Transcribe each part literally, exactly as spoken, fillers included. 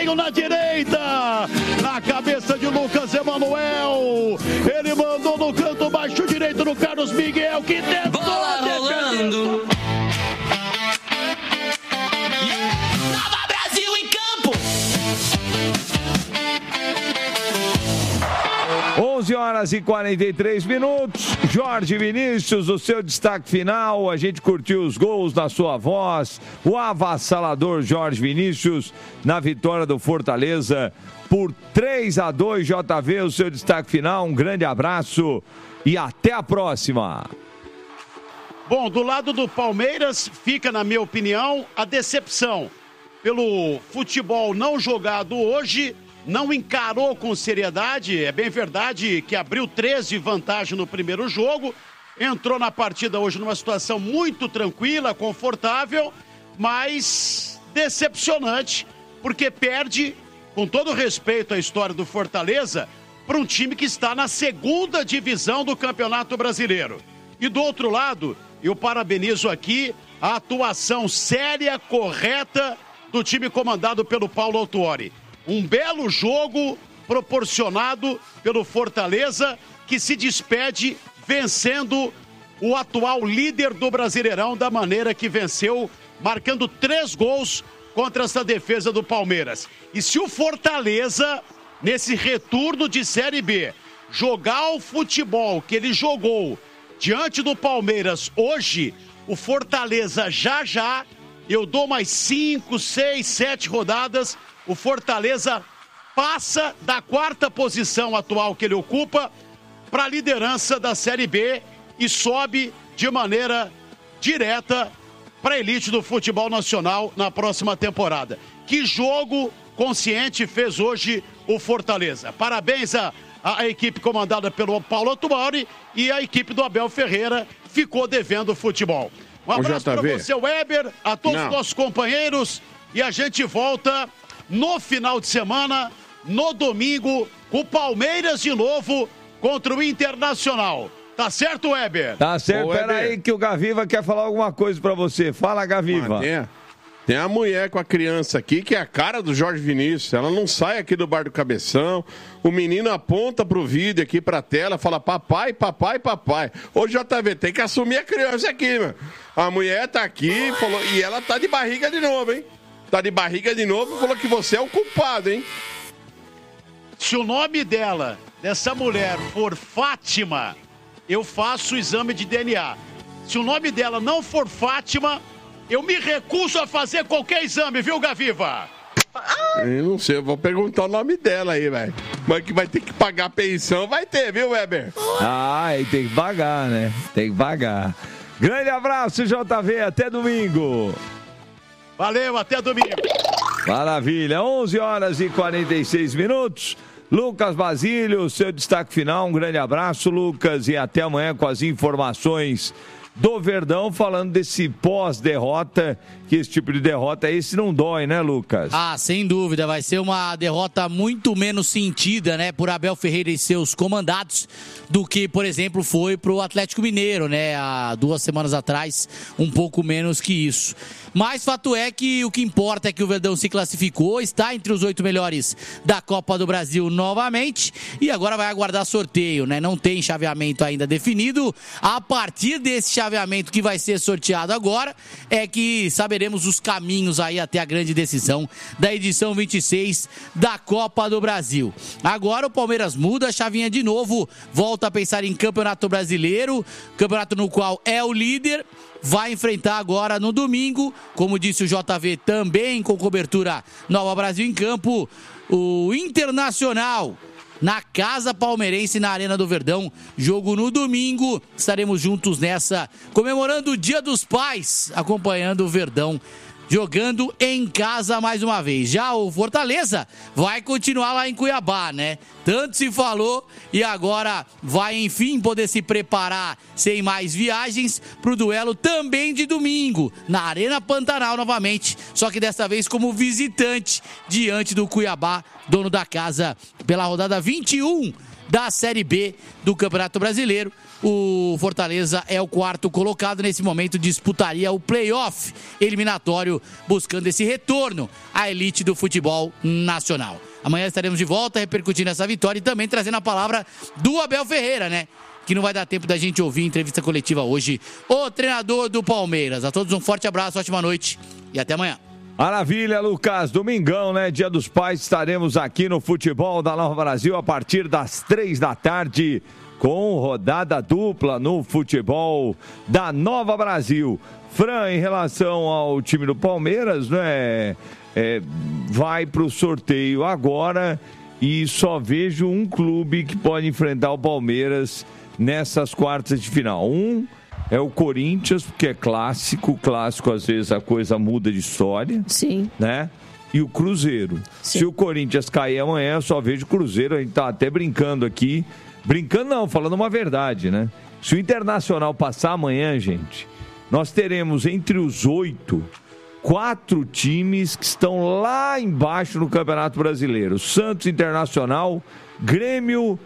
Toquinho na direita, na cabeça de Lucas Emanuel. Ele mandou no canto baixo direito no Carlos Miguel, que tentou. Bola rolando. Nova Brasil em campo. onze horas e quarenta e três minutos. Jorge Vinícius, o seu destaque final. A gente curtiu os gols na sua voz. O avassalador Jorge Vinícius na vitória do Fortaleza por três a dois. J V, o seu destaque final. Um grande abraço e até a próxima. Bom, do lado do Palmeiras fica, na minha opinião, a decepção. Pelo futebol não jogado hoje, não encarou com seriedade. É bem verdade que abriu treze de vantagem no primeiro jogo, entrou na partida hoje numa situação muito tranquila, confortável, mas decepcionante, porque perde, com todo respeito à história do Fortaleza, para um time que está na segunda divisão do Campeonato Brasileiro. E do outro lado, eu parabenizo aqui a atuação séria, correta do time comandado pelo Paulo Autuori. Um belo jogo proporcionado pelo Fortaleza, que se despede vencendo o atual líder do Brasileirão da maneira que venceu, marcando três gols contra essa defesa do Palmeiras. E se o Fortaleza, nesse retorno de Série B, jogar o futebol que ele jogou diante do Palmeiras hoje, o Fortaleza já já, eu dou mais cinco, seis, sete rodadas, o Fortaleza passa da quarta posição atual que ele ocupa para a liderança da Série B e sobe de maneira direta para a elite do futebol nacional na próxima temporada. Que jogo consciente fez hoje o Fortaleza. Parabéns a, a, a equipe comandada pelo Paulo Autuori e a equipe do Abel Ferreira ficou devendo futebol. Um abraço para você, Weber, a todos os nossos companheiros e a gente volta no final de semana, no domingo, o Palmeiras de novo contra o Internacional. Tá certo, Weber? Tá certo. Pera aí que o Gaviva quer falar alguma coisa pra você. Fala, Gaviva. Ah, tem, tem a mulher com a criança aqui, que é a cara do Jorge Vinícius. Ela não sai aqui do bar do Cabeção. O menino aponta pro vídeo aqui, pra tela, fala papai, papai, papai. Ô, J V, tem que assumir a criança aqui, mano. A mulher tá aqui falou, e ela tá de barriga de novo, hein? Tá de barriga de novo e falou que você é o culpado, hein? Se o nome dela, dessa mulher, for Fátima, eu faço o exame de D N A. Se o nome dela não for Fátima, eu me recuso a fazer qualquer exame, viu, Gaviva? Eu não sei, eu vou perguntar o nome dela aí, velho. Mas que vai ter que pagar a pensão, vai ter, viu, Weber? Ah, aí tem que pagar, né? Tem que pagar. Grande abraço, J V, até domingo. Valeu, até domingo. Maravilha, onze horas e quarenta e seis minutos. Lucas Basílio, seu destaque final. Um grande abraço, Lucas, e até amanhã com as informações do Verdão, falando desse pós-derrota, que esse tipo de derrota, esse não dói, né, Lucas? Ah, sem dúvida, vai ser uma derrota muito menos sentida, né, por Abel Ferreira e seus comandados, do que, por exemplo, foi pro Atlético Mineiro, né, há duas semanas atrás, um pouco menos que isso. Mas fato é que o que importa é que o Verdão se classificou, está entre os oito melhores da Copa do Brasil novamente, e agora vai aguardar sorteio, né, não tem chaveamento ainda definido. A partir desse chaveamento que vai ser sorteado agora, é que saberemos os caminhos aí até a grande decisão da edição vinte e seis da Copa do Brasil. Agora o Palmeiras muda a chavinha de novo, volta a pensar em Campeonato Brasileiro, campeonato no qual é o líder, vai enfrentar agora no domingo, como disse o J V, também com cobertura Nova Brasil em Campo, o Internacional na Casa Palmeirense, na Arena do Verdão. Jogo no domingo, estaremos juntos nessa, comemorando o Dia dos Pais, acompanhando o Verdão jogando em casa mais uma vez. Já o Fortaleza vai continuar lá em Cuiabá, né? Tanto se falou e agora vai, enfim, poder se preparar sem mais viagens para o duelo também de domingo, na Arena Pantanal novamente, só que dessa vez como visitante diante do Cuiabá, dono da casa, pela rodada vinte e um da Série B do Campeonato Brasileiro. O Fortaleza é o quarto colocado. Nesse momento disputaria o play-off eliminatório, buscando esse retorno à elite do futebol nacional. Amanhã estaremos de volta repercutindo essa vitória e também trazendo a palavra do Abel Ferreira, né? Que não vai dar tempo da gente ouvir em entrevista coletiva hoje, o treinador do Palmeiras. A todos um forte abraço, ótima noite e até amanhã. Maravilha, Lucas. Domingão, né? Dia dos Pais. Estaremos aqui no Futebol da Nova Brasil a partir das três da tarde com rodada dupla no Futebol da Nova Brasil. Fran, em relação ao time do Palmeiras, né? É, vai para o sorteio agora e só vejo um clube que pode enfrentar o Palmeiras nessas quartas de final. Um é o Corinthians, porque é clássico, clássico às vezes a coisa muda de história. Sim. Né? E o Cruzeiro. Sim. Se o Corinthians cair amanhã, eu só vejo o Cruzeiro, a gente tá até brincando aqui. Brincando não, falando uma verdade, né? Se o Internacional passar amanhã, gente, nós teremos entre os oito, quatro times que estão lá embaixo no Campeonato Brasileiro. Santos, Internacional, Grêmio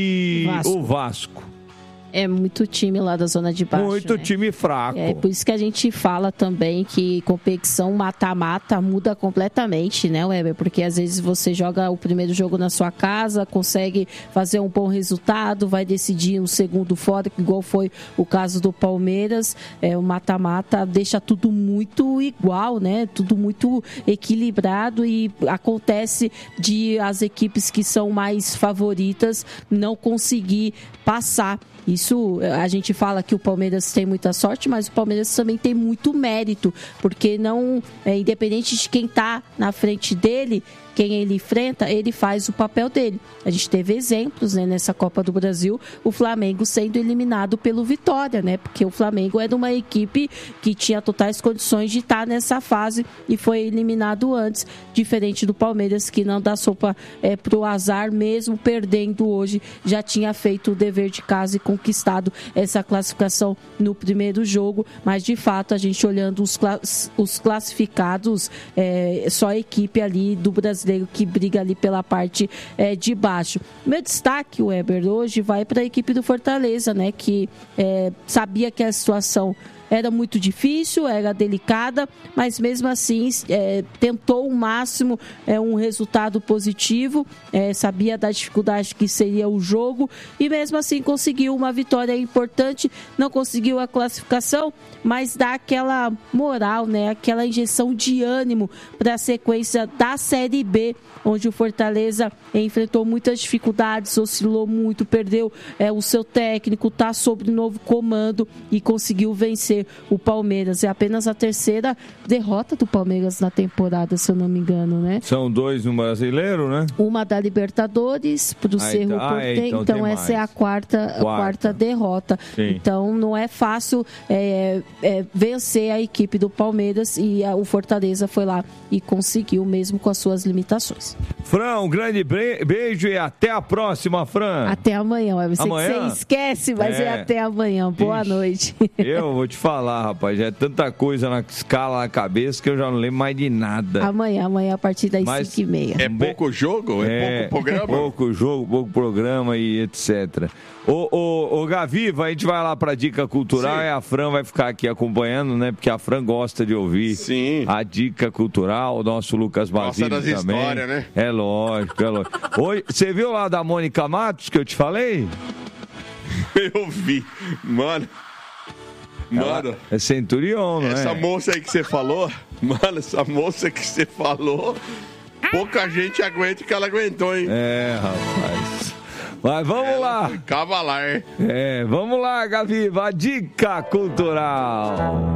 e Vasco. o Vasco. É muito time lá da zona de baixo. Muito né? time fraco. É por isso que a gente fala também que competição mata-mata muda completamente, né, Weber? Porque às vezes você joga o primeiro jogo na sua casa, consegue fazer um bom resultado, vai decidir um segundo fora, igual foi o caso do Palmeiras. É, o mata-mata deixa tudo muito igual, né? Tudo muito equilibrado e acontece de as equipes que são mais favoritas não conseguir passar. Isso, a gente fala que o Palmeiras tem muita sorte, mas o Palmeiras também tem muito mérito, porque não, é, independente de quem está na frente dele, quem ele enfrenta, ele faz o papel dele. A gente teve exemplos, né, nessa Copa do Brasil, o Flamengo sendo eliminado pelo Vitória, né? Porque o Flamengo era uma equipe que tinha totais condições de estar nessa fase e foi eliminado antes, diferente do Palmeiras, que não dá sopa é, pro azar, mesmo perdendo hoje, já tinha feito o dever de casa e conquistado essa classificação no primeiro jogo, mas de fato a gente olhando os, class- os classificados, é, só a equipe ali do Brasil que briga ali pela parte é, de baixo. Meu destaque, Weber, hoje vai para a equipe do Fortaleza, né, que é, sabia que a situação era muito difícil, era delicada, mas mesmo assim é, tentou o máximo é, um resultado positivo, é, sabia da dificuldade que seria o jogo e mesmo assim conseguiu uma vitória importante, não conseguiu a classificação, mas dá aquela moral, né, aquela injeção de ânimo para a sequência da Série B, onde o Fortaleza enfrentou muitas dificuldades, oscilou muito, perdeu é, o seu técnico, está sob novo comando e conseguiu vencer o Palmeiras. É apenas a terceira derrota do Palmeiras na temporada, se eu não me engano, né? São dois no Brasileiro, né? Uma da Libertadores pro Cerro tá. Porteño, ah, então, então essa mais. é a quarta, quarta. A quarta derrota. Sim. Então não é fácil é, é, vencer a equipe do Palmeiras e a, o Fortaleza foi lá e conseguiu, mesmo com as suas limitações. Fran, um grande beijo e até a próxima, Fran. Até amanhã. Eu sei amanhã? que você esquece, mas é, é até amanhã. Boa Ixi, noite. Eu vou te falar, rapaz, é tanta coisa na escala na cabeça que eu já não lembro mais de nada. Amanhã, amanhã a partir das cinco e meia. É pouco jogo? É, é pouco programa? Pouco jogo, pouco programa e etcétera. Ô, ô, ô Gaviva, a gente vai lá pra Dica Cultural. Sim. E a Fran vai ficar aqui acompanhando, né? Porque a Fran gosta de ouvir Sim. a Dica Cultural, o nosso Lucas Basílio também. Gosta das histórias, né? É lógico, é lógico. Oi, você viu lá da Mônica Matos que eu te falei? Eu vi, mano. Mano, ela é Centurion, não essa é? Essa moça aí que você falou, mano, essa moça que você falou, pouca gente aguenta que ela aguentou, hein? É, rapaz. Mas vamos ela lá. Foi cavalar. É, vamos lá, Gaviva, a Dica Cultural.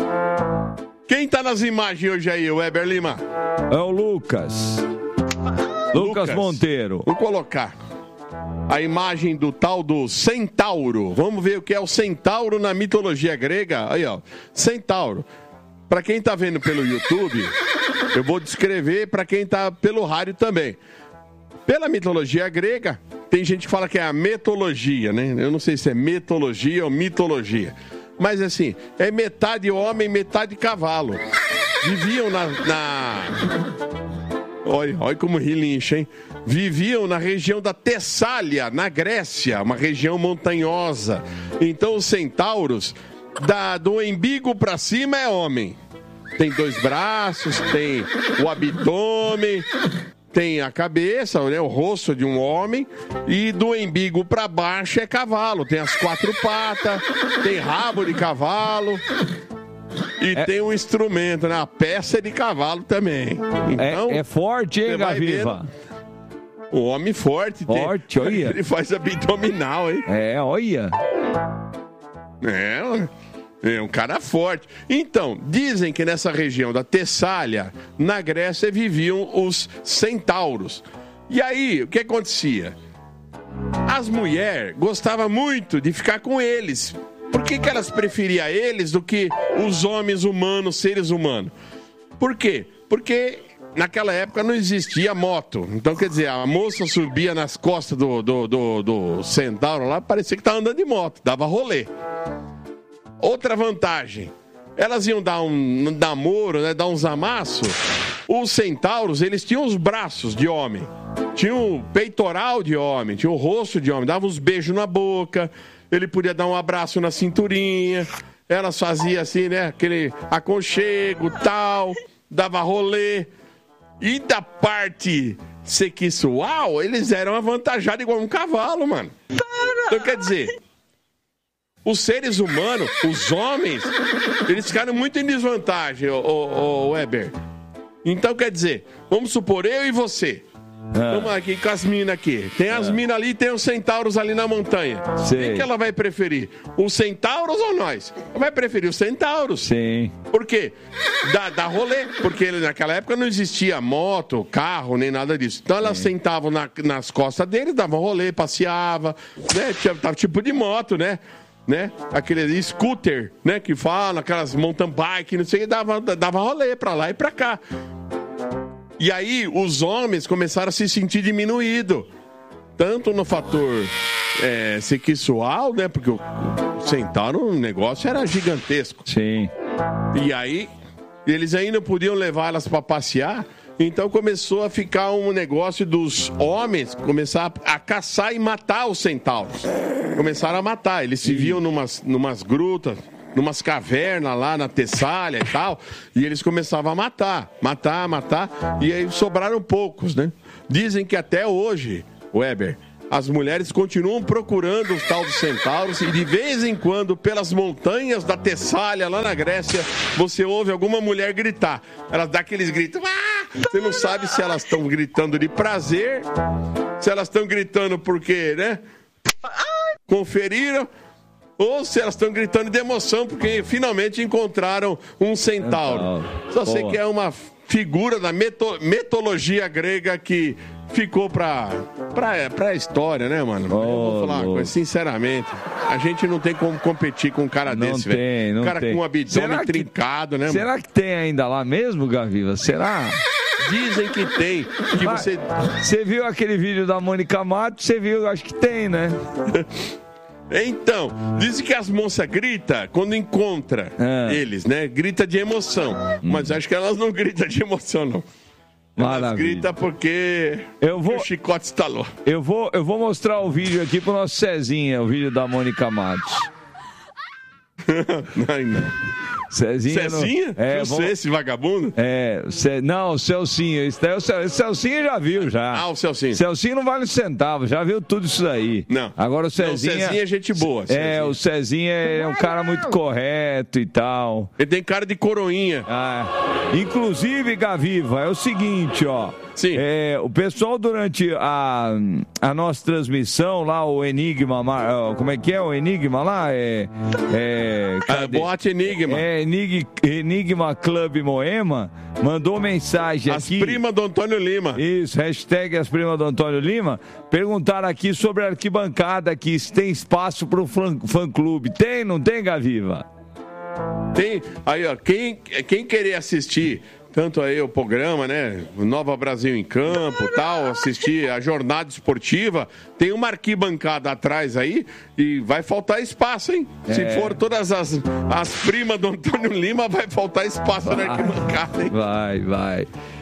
Quem tá nas imagens hoje aí, o Weber Lima? É o Lucas. Lucas, Lucas Monteiro. Vou colocar a imagem do tal do centauro. Vamos ver o que é o centauro na mitologia grega. Aí, ó, centauro. Para quem tá vendo pelo YouTube, eu vou descrever para quem tá pelo rádio também. Pela mitologia grega, tem gente que fala que é a metologia, né? Eu não sei se é metologia ou mitologia. Mas assim, é metade homem, metade cavalo. Viviam na... na... Olha, olha como relincha, hein? viviam na região da Tessália, na Grécia, uma região montanhosa. Então os centauros, da, do embigo para cima é homem. Tem dois braços, tem o abdômen, tem a cabeça, né, o rosto de um homem, e do embigo para baixo é cavalo. Tem as quatro patas, tem rabo de cavalo. E é, tem um instrumento, né? A peça de cavalo também. Então, é, é forte, hein, Gaviva? O homem forte. Forte, tem, olha. Ele faz abdominal, hein? É, olha. É, é um cara forte. Então, dizem que nessa região da Tessália, na Grécia, viviam os centauros. E aí, o que acontecia? As mulheres gostavam muito de ficar com eles. Por que que elas preferiam eles do que os homens humanos, seres humanos? Por quê? Porque naquela época não existia moto. Então, quer dizer, a moça subia nas costas do, do, do, do centauro lá, parecia que estava andando de moto, dava rolê. Outra vantagem, elas iam dar um namoro, né, dar uns amassos. Os centauros, eles tinham os braços de homem, tinham o peitoral de homem, tinham o rosto de homem, davam uns beijos na boca. Ele podia dar um abraço na cinturinha, elas faziam assim, né, aquele aconchego, tal, dava rolê. E da parte sexual, eles eram avantajados igual um cavalo, mano. Então, quer dizer, os seres humanos, os homens, eles ficaram muito em desvantagem, ô, ô, ô Weber. Então, quer dizer, vamos supor, eu e você... Ah. Vamos aqui com as minas aqui. Tem as ah. minas ali e tem os centauros ali na montanha. Quem que ela vai preferir? Os centauros ou nós? Ela vai preferir os centauros. Sim. Por quê? Dá, dá rolê. Porque naquela época não existia moto, carro, nem nada disso. Então elas Sim. sentavam na, nas costas deles, davam rolê, passeava, né? Tava tipo de moto, né? Né? Aquele scooter, né? Que fala, aquelas mountain bike, não sei, dava, dava rolê pra lá e pra cá. E aí os homens começaram a se sentir diminuídos, tanto no fator é, sexual, né? Porque o centauro, o negócio era gigantesco. Sim. E aí eles ainda podiam levar elas para passear, então começou a ficar um negócio dos homens começar a caçar e matar os centauros. Começaram a matar, eles se viam numas, numas grutas, numas cavernas lá na Tessália e tal, e eles começavam a matar, matar, matar, e aí sobraram poucos, né? Dizem que até hoje, Weber, as mulheres continuam procurando os tal dos centauros, e de vez em quando, pelas montanhas da Tessália, lá na Grécia, você ouve alguma mulher gritar. Elas dão aqueles gritos, ah! Você não sabe se elas estão gritando de prazer, se elas estão gritando porque, né? Conferiram, ou se elas estão gritando de emoção porque finalmente encontraram um centauro. Só sei que é uma figura da meto, mitologia grega que ficou pra, pra, pra história, né, mano? Oh, eu vou falar uma coisa, sinceramente, a gente não tem como competir com um cara não desse, velho. Um cara tem. Com um abdômen trincado, né, será mano? Será que tem ainda lá mesmo, Gaviva? Será? Dizem que tem. Que ah, você... você viu aquele vídeo da Mônica Matos? Você viu? Acho que tem, né? Então, dizem que as moças gritam quando encontra é. eles, né? Grita de emoção. Hum. Mas acho que elas não gritam de emoção, não. Elas Maravilha. gritam porque eu vou, o chicote estalou. Eu vou, eu vou mostrar o vídeo aqui pro nosso Cezinha, o vídeo da Mônica Matos. Ai, não. Cezinha? Cezinha? No... É, você, vamos... esse vagabundo? É, Ce... não, o Celcinho. Esse daí, o Cel... Celcinho já viu, já. Ah, o Celcinho. Celcinho não vale um centavo, já viu tudo isso daí. Não. Agora o Cezinha... Não, o Cezinha é gente boa. Cezinha. É, o Cezinha é um cara muito correto e tal. Ele tem cara de coroinha. Ah, inclusive, Gaviva, é o seguinte, ó. Sim. É, o pessoal durante a, a nossa transmissão lá, o Enigma, como é que é o Enigma lá? É, é, a boate Enigma. É, Enig, Enigma Club Moema, mandou mensagem as aqui. As primas do Antônio Lima. Isso, hashtag as primas do Antônio Lima. Perguntaram aqui sobre a arquibancada aqui, se tem espaço para o fã-clube. Tem, não tem, Gaviva? Tem. Aí, ó, quem, quem querer assistir... Tanto aí o programa, né? Nova Brasil em Campo, tal, assistir a jornada esportiva. Tem uma arquibancada atrás aí e vai faltar espaço, hein? É. Se for todas as, as primas do Antônio Lima, vai faltar espaço vai, na arquibancada, hein? Vai, vai.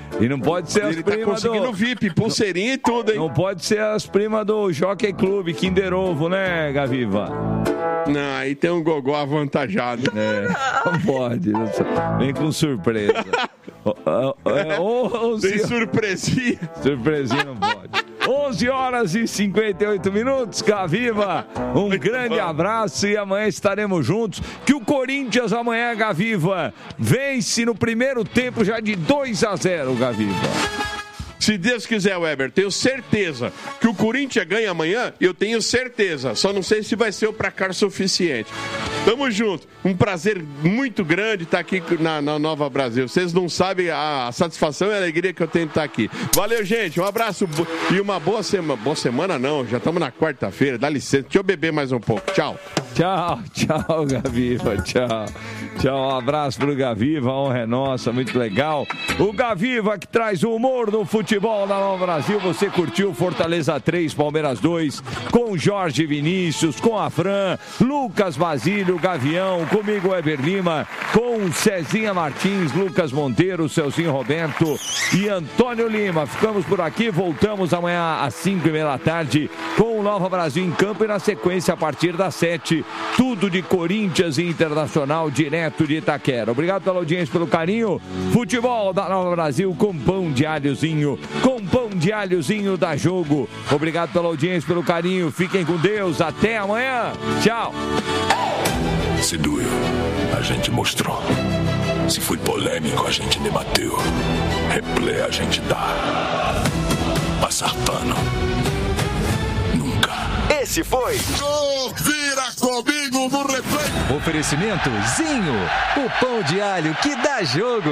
E não pode ser as Ele tá primas do... conseguindo V I P, pulseirinha e tudo, hein? Não pode ser as primas do Jockey Club, Kinder Ovo, né, Gaviva? Não, aí tem um gogó avantajado. É, não pode. Vem com surpresa. É, onze... Tem surpresinha. Surpresinha não pode. onze horas e cinquenta e oito minutos, Gaviva. Um Muito grande bom. abraço e amanhã estaremos juntos. Que o Corinthians amanhã, Gaviva, vence no primeiro tempo já de dois a zero, Gaviva. Se Deus quiser, Weber, tenho certeza que o Corinthians ganha amanhã, eu tenho certeza. Só não sei se vai ser o placar suficiente. Tamo junto. Um prazer muito grande estar aqui na, na Nova Brasil. Vocês não sabem a satisfação e a alegria que eu tenho de estar aqui. Valeu, gente. Um abraço e uma boa semana. Boa semana não, já estamos na quarta-feira. Dá licença. Deixa eu beber mais um pouco. Tchau. Tchau, tchau, Gaviva. Tchau. Tchau, um abraço pro Gaviva. A honra é nossa, muito legal. O Gaviva que traz o humor no futebol da Nova Brasil. Você curtiu Fortaleza três, Palmeiras dois, com Jorge Vinícius, com a Fran, Lucas Basílio, Gavião, comigo Weber Lima, com Cezinha Martins, Lucas Monteiro, Celzinho Roberto e Antônio Lima. Ficamos por aqui, voltamos amanhã às cinco e meia da tarde com o Nova Brasil em campo e na sequência a partir das sete, tudo de Corinthians e Internacional direto de Itaquera. Obrigado pela audiência, pelo carinho. Futebol da Nova Brasil com pão de alhozinho, com pão de alhozinho da Jogo. Obrigado pela audiência, pelo carinho. Fiquem com Deus. Até amanhã. Tchau. Se doeu, a gente mostrou. Se foi polêmico, a gente debateu. Replay a gente dá. Passar pano. Nunca. Esse foi oh, Vira Comigo no Replay. Oferecimento Zinho, o pão de alho que dá jogo.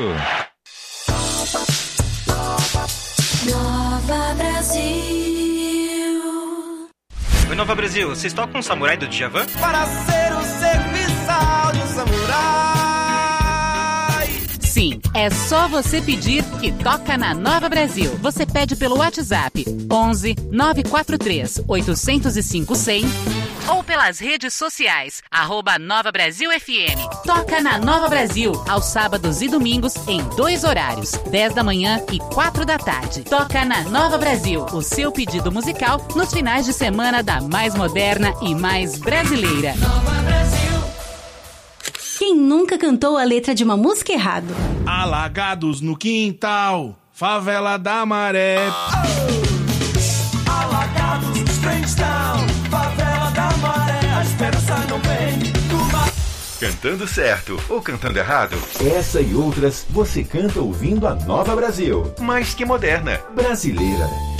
Nova Brasil. Oi, Nova Brasil, vocês tocam um samurai do Djavan? Para ser o serviçal de um samurai. Sim, é só você pedir que toca na Nova Brasil. Você pede pelo WhatsApp onze nove quatro três oito zero cinco cem ou pelas redes sociais, arroba Nova Brasil F M. Toca na Nova Brasil, aos sábados e domingos, em dois horários, dez da manhã e quatro da tarde. Toca na Nova Brasil, o seu pedido musical nos finais de semana da mais moderna e mais brasileira. Nova Brasil. Quem nunca cantou a letra de uma música errado? Alagados no quintal, favela da Maré. Oh! Alagados, Trenchtown, favela da Maré. A esperança não vem do mar. Cantando certo ou cantando errado? Essa e outras você canta ouvindo a Nova Brasil. Mais que moderna, brasileira.